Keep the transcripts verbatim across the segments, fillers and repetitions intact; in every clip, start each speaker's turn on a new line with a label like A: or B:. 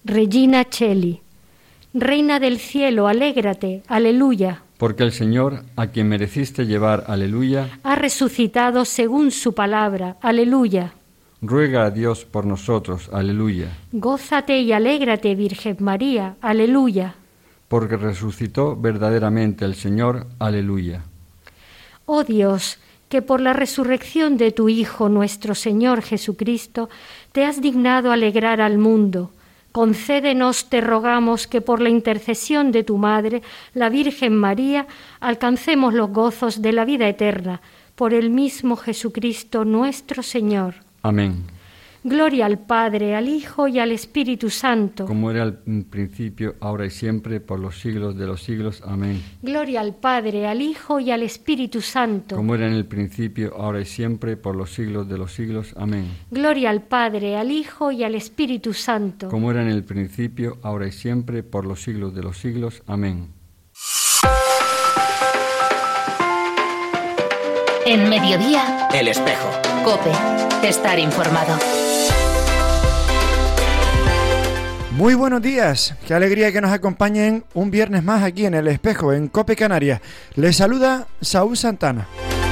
A: Regina Coeli. Reina del cielo, alégrate, aleluya.
B: Porque el Señor, a quien mereciste llevar, aleluya,
A: ha resucitado según su palabra, aleluya.
B: Ruega a Dios por nosotros, aleluya.
A: Gózate y alégrate, Virgen María, aleluya.
B: Porque resucitó verdaderamente el Señor, aleluya.
A: Oh Dios, que por la resurrección de tu Hijo, nuestro Señor Jesucristo, te has dignado alegrar al mundo. Concédenos, te rogamos, que por la intercesión de tu Madre, la Virgen María, alcancemos los gozos de la vida eterna, por el mismo Jesucristo nuestro Señor.
B: Amén.
A: Gloria al Padre, al Hijo y al Espíritu Santo.
B: Como era al principio, ahora y siempre, por los siglos de los siglos. Amén.
A: Gloria al Padre, al Hijo y al Espíritu Santo.
B: Como era en el principio, ahora y siempre, por los siglos de los siglos. Amén.
A: Gloria al Padre, al Hijo y al Espíritu Santo.
B: Como era en el principio, ahora y siempre, por los siglos de los siglos. Amén.
C: En Mediodía,
D: El Espejo.
C: COPE. Estar informado.
E: Muy buenos días, qué alegría que nos acompañen un viernes más aquí en El Espejo, en COPE Canarias. Les saluda Saúl Santana.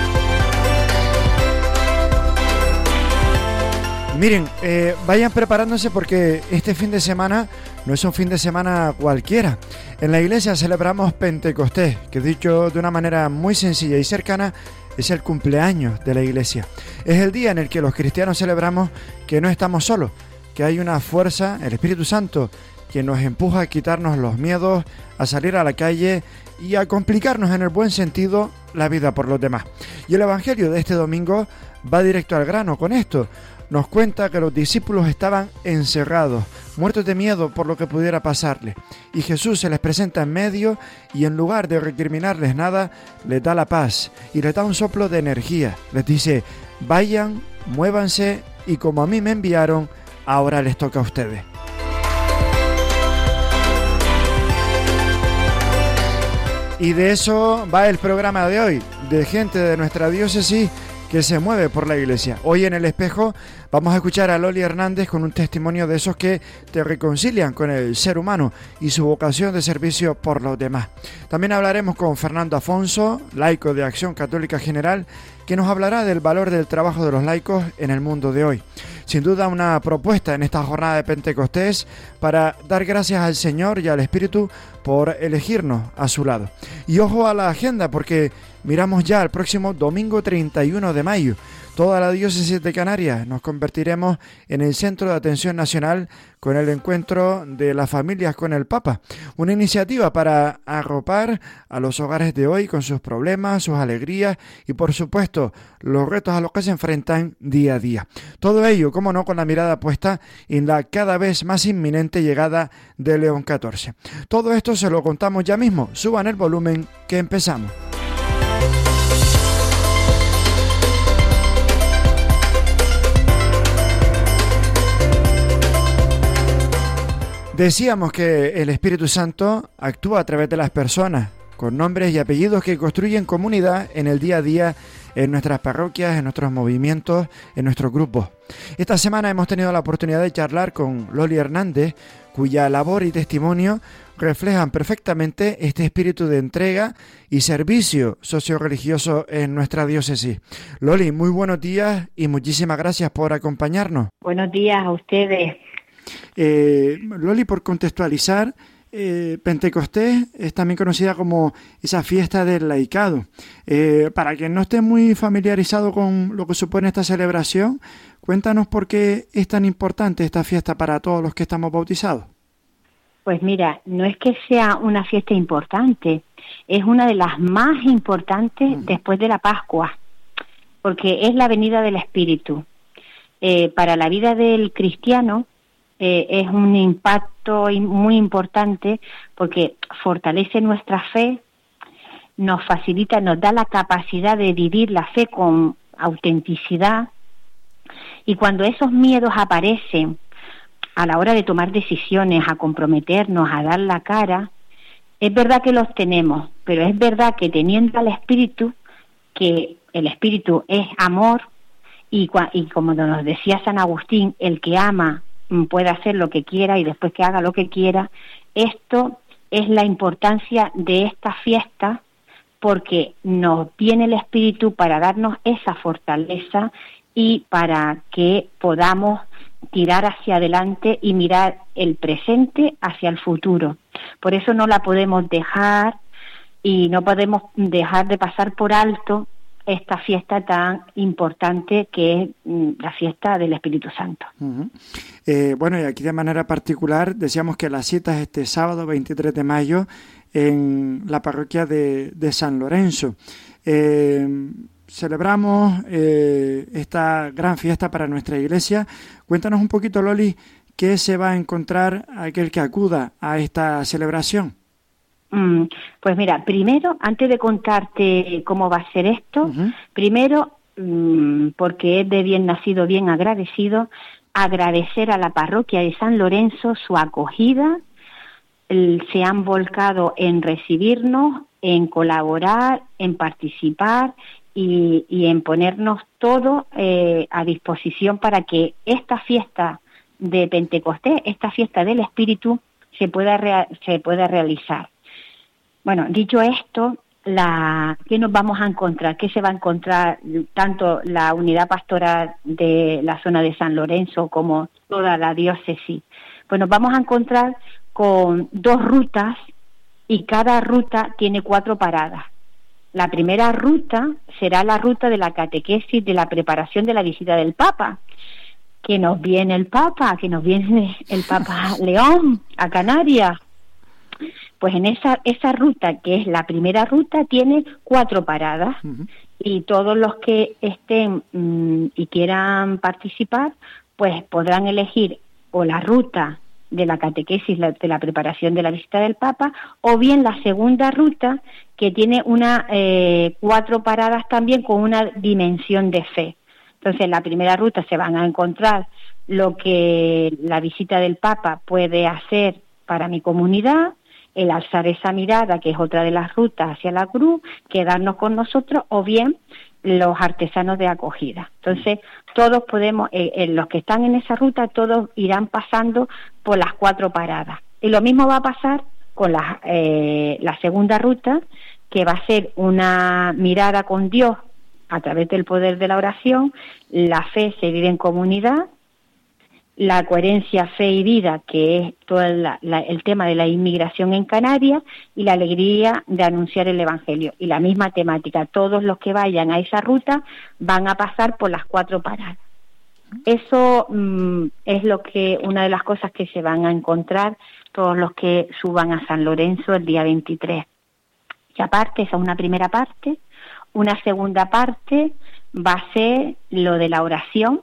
E: Miren, eh, vayan preparándose porque este fin de semana no es un fin de semana cualquiera. En la iglesia celebramos Pentecostés, que dicho de una manera muy sencilla y cercana, es el cumpleaños de la iglesia. Es el día en el que los cristianos celebramos que no estamos solos, que hay una fuerza, el Espíritu Santo, que nos empuja a quitarnos los miedos, a salir a la calle y a complicarnos en el buen sentido la vida por los demás. Y el Evangelio de este domingo va directo al grano con esto. Nos cuenta que los discípulos estaban encerrados, muertos de miedo por lo que pudiera pasarles. Y Jesús se les presenta en medio y en lugar de recriminarles nada, les da la paz y les da un soplo de energía. Les dice, vayan, muévanse y como a mí me enviaron, ahora les toca a ustedes. Y de eso va el programa de hoy, de gente de nuestra diócesis que se mueve por la iglesia. Hoy en El Espejo vamos a escuchar a Loli Hernández con un testimonio de esos que te reconcilian con el ser humano y su vocación de servicio por los demás. También hablaremos con Fernando Afonso, laico de Acción Católica General, que nos hablará del valor del trabajo de los laicos en el mundo de hoy. Sin duda una propuesta en esta jornada de Pentecostés para dar gracias al Señor y al Espíritu por elegirnos a su lado. Y ojo a la agenda porque miramos ya el próximo domingo treinta y uno de mayo. Toda la diócesis de Canarias nos convertiremos en el centro de atención nacional con el encuentro de las familias con el Papa. Una iniciativa para arropar a los hogares de hoy con sus problemas, sus alegrías y por supuesto los retos a los que se enfrentan día a día. Todo ello, como no, con la mirada puesta en la cada vez más inminente llegada de León catorce. Todo esto se lo contamos ya mismo. Suban el volumen que empezamos. Decíamos que el Espíritu Santo actúa a través de las personas, con nombres y apellidos que construyen comunidad en el día a día, en nuestras parroquias, en nuestros movimientos, en nuestros grupos. Esta semana hemos tenido la oportunidad de charlar con Loli Hernández, cuya labor y testimonio reflejan perfectamente este espíritu de entrega y servicio socio-religioso en nuestra diócesis. Loli, muy buenos días y muchísimas gracias por acompañarnos.
F: Buenos días a ustedes.
E: Eh, Loli, por contextualizar, eh, Pentecostés es también conocida como esa fiesta del laicado. Eh, para quien no esté muy familiarizado con lo que supone esta celebración, cuéntanos por qué es tan importante esta fiesta para todos los que estamos bautizados.
F: Pues mira, no es que sea una fiesta importante, es una de las más importantes mm. después de la Pascua, porque es la venida del Espíritu. Eh, para la vida del cristiano, Eh, es un impacto muy importante porque fortalece nuestra fe, nos facilita, nos da la capacidad de vivir la fe con autenticidad y cuando esos miedos aparecen a la hora de tomar decisiones, a comprometernos, a dar la cara, es verdad que los tenemos, pero es verdad que teniendo al Espíritu, que el Espíritu es amor y, y como nos decía San Agustín, el que ama puede hacer lo que quiera y después que haga lo que quiera. Esto es la importancia de esta fiesta, porque nos viene el Espíritu para darnos esa fortaleza y para que podamos tirar hacia adelante y mirar el presente hacia el futuro. Por eso no la podemos dejar y no podemos dejar de pasar por alto esta fiesta tan importante que es mm, la fiesta del Espíritu Santo.
E: Uh-huh. Eh, bueno, y aquí de manera particular decíamos que la cita es este sábado veintitrés de mayo en la parroquia de, de San Lorenzo. Eh, celebramos eh, esta gran fiesta para nuestra iglesia. Cuéntanos un poquito, Loli, qué se va a encontrar aquel que acuda a esta celebración.
F: Mm, pues mira, primero, antes de contarte cómo va a ser esto, uh-huh. primero, mm, porque es de bien nacido, bien agradecido, agradecer a la parroquia de San Lorenzo su acogida. El, se han volcado en recibirnos, en colaborar, en participar y, y en ponernos todo eh, a disposición para que esta fiesta de Pentecostés, esta fiesta del Espíritu, se pueda, rea- se pueda realizar. Bueno, dicho esto, la, ¿qué nos vamos a encontrar? ¿Qué se va a encontrar tanto la unidad pastoral de la zona de San Lorenzo como toda la diócesis? Pues nos vamos a encontrar con dos rutas y cada ruta tiene cuatro paradas. La primera ruta será la ruta de la catequesis de la preparación de la visita del Papa, que nos viene el Papa, que nos viene el Papa León a Canarias. Pues en esa esa ruta, que es la primera ruta, tiene cuatro paradas. Uh-huh. Y todos los que estén mmm, y quieran participar, pues podrán elegir o la ruta de la catequesis, la, de la preparación de la visita del Papa, o bien la segunda ruta, que tiene una eh, cuatro paradas también con una dimensión de fe. Entonces, en la primera ruta se van a encontrar lo que la visita del Papa puede hacer para mi comunidad, el alzar esa mirada, que es otra de las rutas hacia la cruz, quedarnos con nosotros, o bien los artesanos de acogida. Entonces, todos podemos, eh, eh, los que están en esa ruta, todos irán pasando por las cuatro paradas. Y lo mismo va a pasar con la, eh, la segunda ruta, que va a ser una mirada con Dios a través del poder de la oración. La fe se vive en comunidad, la coherencia, fe y vida, que es todo la, la, el tema de la inmigración en Canarias, y la alegría de anunciar el Evangelio. Y la misma temática, todos los que vayan a esa ruta van a pasar por las cuatro paradas. Eso mmm, es lo que una de las cosas que se van a encontrar todos los que suban a San Lorenzo el día veintitrés. Y aparte, esa es una primera parte. Una segunda parte va a ser lo de la oración,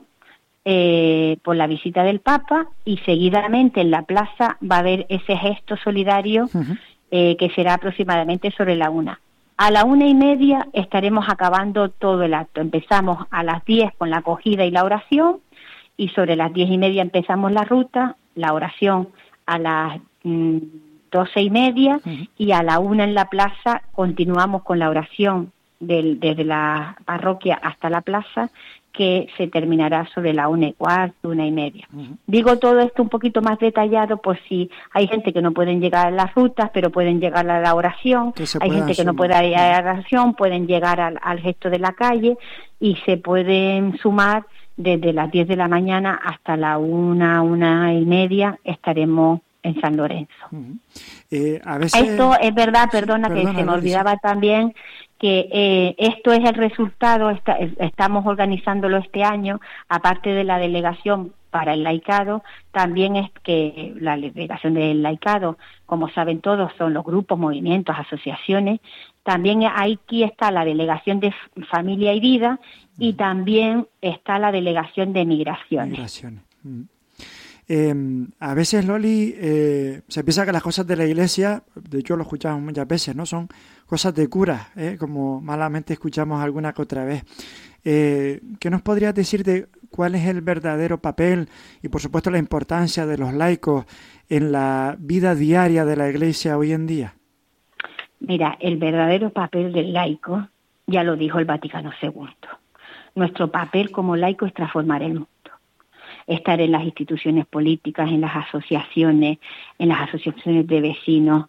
F: Eh, por la visita del Papa, y seguidamente en la plaza va a haber ese gesto solidario uh-huh. eh, que será aproximadamente sobre la una. A la una y media estaremos acabando todo el acto. Empezamos a las diez con la acogida y la oración, y sobre las diez y media empezamos la ruta, la oración a las mm, doce y media, uh-huh. y a la una en la plaza continuamos con la oración del, desde la parroquia hasta la plaza, que se terminará sobre la una y cuarto, una y media. Uh-huh. Digo todo esto un poquito más detallado por si hay gente que no pueden llegar a las rutas, pero pueden llegar a la oración, hay gente que sumar. no puede ir a la oración, pueden llegar al, al gesto de la calle, y se pueden sumar desde las diez de la mañana hasta la una, una y media, estaremos en San Lorenzo. Uh-huh.
E: Eh, a veces...
F: Esto es verdad, perdona, sí, perdona que se me olvidaba sí. también, que eh, esto es el resultado, está, estamos organizándolo este año, aparte de la delegación para el laicado, también es que la delegación del laicado, como saben todos, son los grupos, movimientos, asociaciones. También aquí está la delegación de familia y vida, y uh-huh. también está la delegación de migraciones.
E: Migraciones. Uh-huh. Eh, a veces, Loli, eh, se piensa que las cosas de la iglesia, de hecho lo escuchamos muchas veces, ¿no? Son cosas de cura, ¿eh? Como malamente escuchamos alguna que otra vez. Eh, ¿Qué nos podrías decir de cuál es el verdadero papel y, por supuesto, la importancia de los laicos en la vida diaria de la iglesia hoy en día?
F: Mira, el verdadero papel del laico, ya lo dijo el Vaticano segundo. Nuestro papel como laico es transformar el mundo. estar en las instituciones políticas, en las asociaciones, en las asociaciones de vecinos,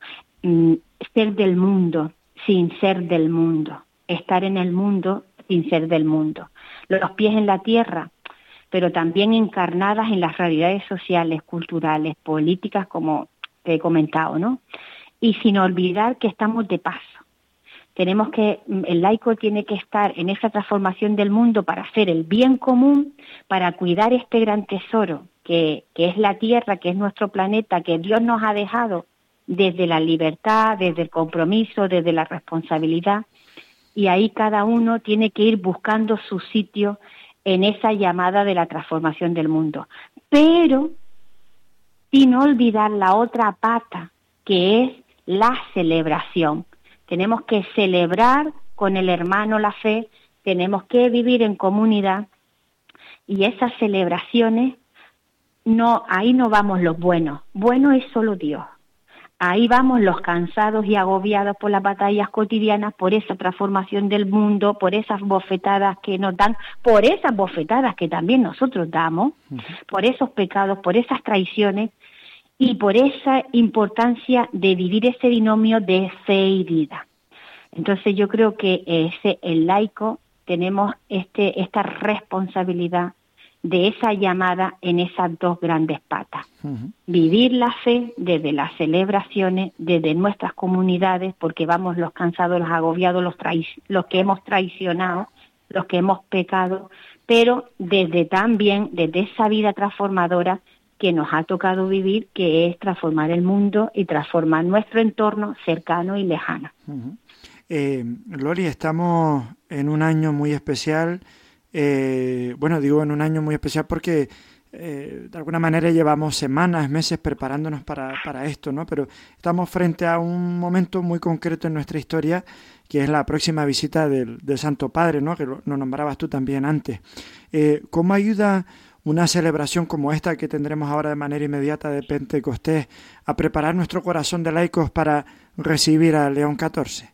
F: ser del mundo sin ser del mundo, estar en el mundo sin ser del mundo, los pies en la tierra, pero también encarnadas en las realidades sociales, culturales, políticas, como te he comentado, ¿no? Y sin olvidar que estamos de paso. Tenemos que, el laico tiene que estar en esa transformación del mundo para hacer el bien común, para cuidar este gran tesoro que, que es la tierra, que es nuestro planeta, que Dios nos ha dejado desde la libertad, desde el compromiso, desde la responsabilidad. Y ahí cada uno tiene que ir buscando su sitio en esa llamada de la transformación del mundo. Pero sin olvidar la otra pata, que es la celebración. Tenemos que celebrar con el hermano la fe, tenemos que vivir en comunidad, y esas celebraciones, no, ahí no vamos los buenos, bueno es solo Dios. Ahí vamos los cansados y agobiados por las batallas cotidianas, por esa transformación del mundo, por esas bofetadas que nos dan, por esas bofetadas que también nosotros damos, uh-huh. por esos pecados, por esas traiciones y por esa importancia de vivir ese binomio de fe y vida. Entonces yo creo que ese, el laico tenemos este esta responsabilidad de esa llamada en esas dos grandes patas. Uh-huh. Vivir la fe desde las celebraciones, desde nuestras comunidades, porque vamos los cansados, los agobiados, los, trai- los que hemos traicionado, los que hemos pecado, pero desde también, desde esa vida transformadora que nos ha tocado vivir, que es transformar el mundo y transformar nuestro entorno cercano y lejano.
E: Uh-huh. Eh, Loli, estamos en un año muy especial. Eh, bueno, digo en un año muy especial porque eh, de alguna manera llevamos semanas, meses preparándonos para, para esto, ¿no? Pero estamos frente a un momento muy concreto en nuestra historia, que es la próxima visita del, del Santo Padre, ¿no? Que lo, lo nombrabas tú también antes. Eh, ¿Cómo ayuda una celebración como esta que tendremos ahora de manera inmediata de Pentecostés a preparar nuestro corazón de laicos para recibir a León catorce?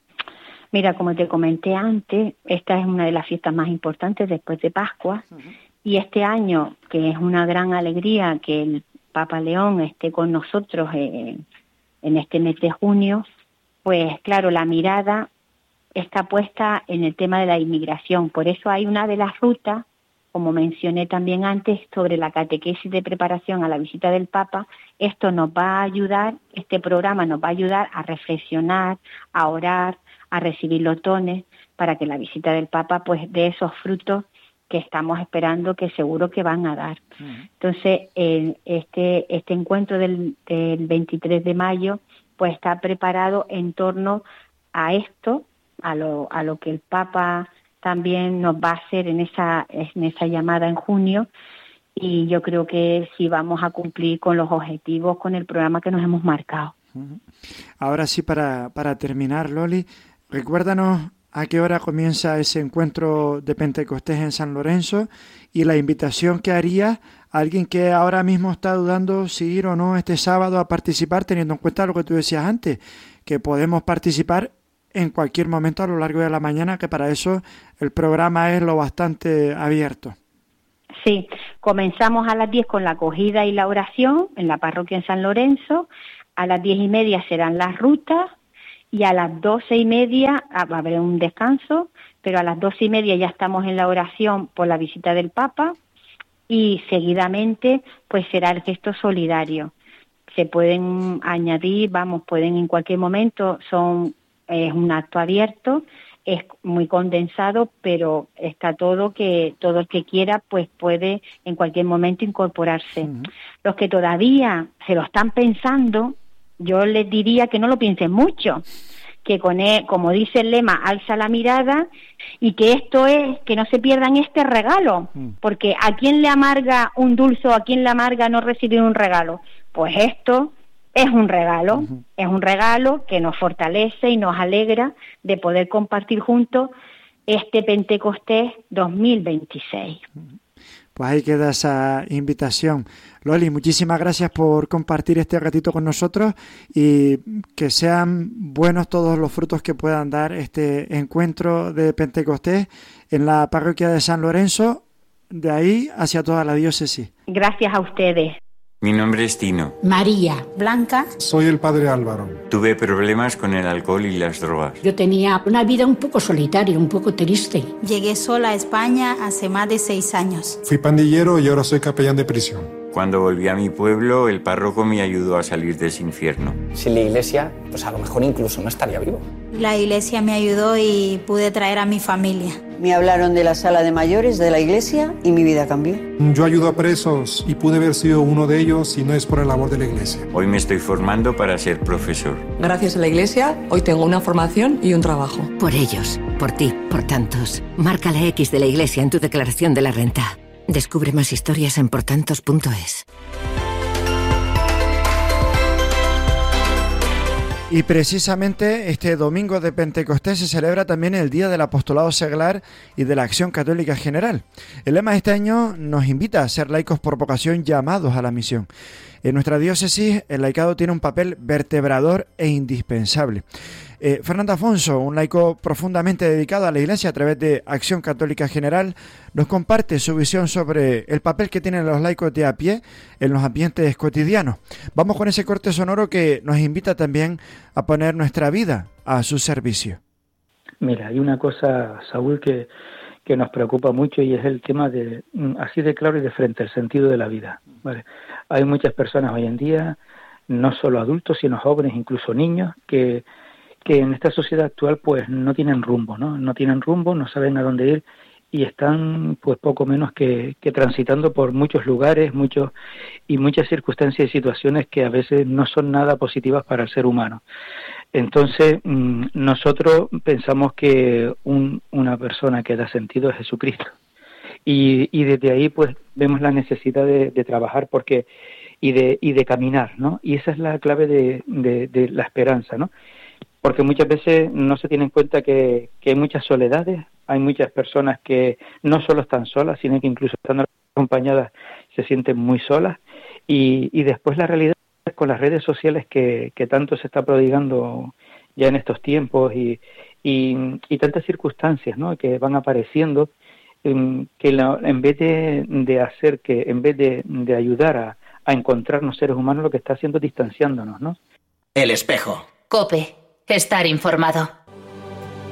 F: Mira, como te comenté antes, esta es una de las fiestas más importantes después de Pascua, uh-huh. y este año, que es una gran alegría que el Papa León esté con nosotros eh, en este mes de junio, pues claro, la mirada está puesta en el tema de la inmigración. Por eso hay una de las rutas, como mencioné también antes, sobre la catequesis de preparación a la visita del Papa. Esto nos va a ayudar, este programa nos va a ayudar a reflexionar, a orar, a recibir los dones, para que la visita del Papa pues dé esos frutos que estamos esperando, que seguro que van a dar. Uh-huh. Entonces, el, este este encuentro del, del veintitrés de mayo pues está preparado en torno a esto, a lo a lo que el Papa también nos va a hacer en esa en esa llamada en junio, y yo creo que sí vamos a cumplir con los objetivos, con el programa que nos hemos marcado.
E: Uh-huh. Ahora sí, para, para terminar, Loli, recuérdanos a qué hora comienza ese encuentro de Pentecostés en San Lorenzo y la invitación que haría a alguien que ahora mismo está dudando si ir o no este sábado a participar, teniendo en cuenta lo que tú decías antes, que podemos participar en cualquier momento a lo largo de la mañana, que para eso el programa es lo bastante abierto.
F: Sí, comenzamos a las diez con la acogida y la oración en la parroquia en San Lorenzo. A las diez y media serán las rutas, y a las doce y media va a haber un descanso, pero a las doce y media ya estamos en la oración por la visita del Papa, y seguidamente pues será el gesto solidario. Se pueden añadir, vamos, pueden en cualquier momento, son es un acto abierto, es muy condensado, pero está todo que todo el que quiera pues puede en cualquier momento incorporarse. Uh-huh. Los que todavía se lo están pensando, yo les diría que no lo piensen mucho, que con él, como dice el lema, alza la mirada, y que esto es, que no se pierdan este regalo, uh-huh. porque ¿a quién le amarga un dulce o a quién le amarga no recibir un regalo? Pues esto es un regalo, uh-huh. es un regalo que nos fortalece y nos alegra de poder compartir juntos este Pentecostés dos mil veintiséis.
E: Pues ahí queda esa invitación. Loli, muchísimas gracias por compartir este ratito con nosotros, y que sean buenos todos los frutos que puedan dar este encuentro de Pentecostés en la parroquia de San Lorenzo de ahí hacia toda la diócesis.
F: Gracias a ustedes.
D: Mi nombre es Tino.
G: María. Blanca.
H: Soy el padre Álvaro.
D: Tuve problemas con el alcohol y las drogas.
G: Yo tenía una vida un poco solitaria, un poco triste.
I: Llegué sola a España hace más de seis años.
H: Fui pandillero y ahora soy capellán de prisión.
D: Cuando volví a mi pueblo, el párroco me ayudó a salir de ese infierno.
J: Sin la iglesia, pues a lo mejor incluso no estaría vivo.
I: La iglesia me ayudó y pude traer a mi familia.
K: Me hablaron de la sala de mayores de la iglesia y mi vida cambió.
H: Yo ayudo a presos y pude haber sido uno de ellos si no es por el labor de la iglesia.
D: Hoy me estoy formando para ser profesor.
L: Gracias a la iglesia, hoy tengo una formación y un trabajo.
M: Por ellos, por ti, por tantos. Marca la X de la iglesia en tu declaración de la renta. Descubre más historias en portantos punto es.
E: Y precisamente este domingo de Pentecostés se celebra también el Día del Apostolado Seglar y de la Acción Católica General. El lema de este año nos invita a ser laicos por vocación llamados a la misión. En nuestra diócesis el laicado tiene un papel vertebrador e indispensable. Eh, Fernando Afonso, un laico profundamente dedicado a la Iglesia a través de Acción Católica General, nos comparte su visión sobre el papel que tienen los laicos de a pie en los ambientes cotidianos. Vamos con ese corte sonoro que nos invita también a poner nuestra vida a su servicio.
N: Mira, hay una cosa, Saúl, que, que nos preocupa mucho y es el tema de, así de claro y de frente, el sentido de la vida. ¿Vale? Hay muchas personas hoy en día, no solo adultos, sino jóvenes, incluso niños, que que en esta sociedad actual pues no tienen rumbo, ¿no? No tienen rumbo, no saben a dónde ir y están pues poco menos que, que transitando por muchos lugares, muchos y muchas circunstancias y situaciones que a veces no son nada positivas para el ser humano. Entonces mmm, nosotros pensamos que un, una persona que da sentido es Jesucristo y, y desde ahí pues vemos la necesidad de, de trabajar porque y de y de caminar, ¿no? Y esa es la clave de, de, de la esperanza, ¿no? Porque muchas veces no se tiene en cuenta que, que hay muchas soledades, hay muchas personas que no solo están solas, sino que incluso estando acompañadas se sienten muy solas. Y, y después la realidad con las redes sociales que, que tanto se está prodigando ya en estos tiempos y, y, y tantas circunstancias, ¿no?, que van apareciendo, que la, en vez de, de hacer que, en vez de, de ayudar a, a encontrarnos seres humanos, lo que está haciendo es distanciándonos, ¿no?
C: El espejo. COPE. Estar informado.